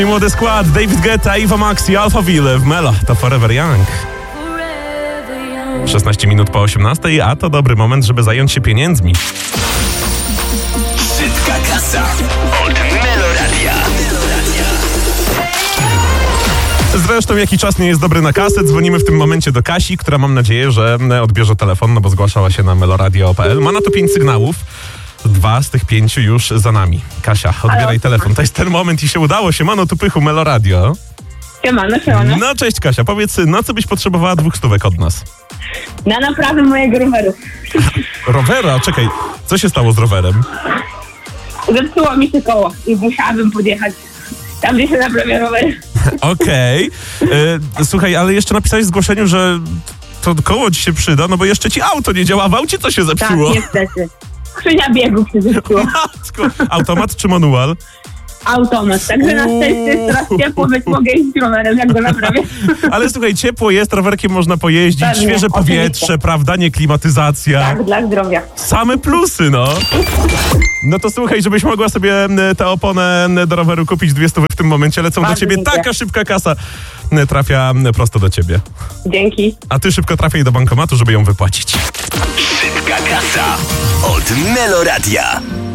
Młody skład, David Guetta, Eva Max i Alphaville w Melo, to Forever Young. 16 minut po 18, a to dobry moment, żeby zająć się pieniędzmi. Szybka kasa od Meloradia. Zresztą jaki czas nie jest dobry na kasę, dzwonimy w tym momencie do Kasi, która mam nadzieję, że odbierze telefon, no bo zgłaszała się na meloradio.pl. Ma na to 5 sygnałów. 2 z tych 5 już za nami. Kasia, odbieraj telefon. To jest ten moment i się udało. Siemano, tu Pychu, Meloradio. Siemano. No cześć Kasia, powiedz, na co byś potrzebowała 200 od nas? Na naprawę mojego roweru. Rowera? Czekaj, co się stało z rowerem? Zepsuło mi się koło i musiałabym podjechać tam, gdzie się naprawia rower. Okej. Słuchaj, ale jeszcze napisałeś w zgłoszeniu, że to koło ci się przyda, no bo jeszcze ci auto nie działa. W aucie co się zepsuło? Tak, niestety. Skrzynia biegów się zepsuła. Matko. Automat czy manual? Automat, także na szczęście jest teraz ciepło, więc mogę iść rowerem, jak go naprawię. Ale słuchaj, ciepło jest, rowerkiem można pojeździć, Pewnie, świeże powietrze, oczywiście. prawda, nie klimatyzacja. Tak, dla zdrowia. Same plusy, no. No to słuchaj, żebyś mogła sobie tę oponę do roweru kupić, 200 w tym momencie lecą do Bardzo ciebie. dziękuję. Taka szybka kasa trafia prosto do ciebie. Dzięki. A ty szybko trafiaj do bankomatu, żeby ją wypłacić. Szybka kasa od Meloradia.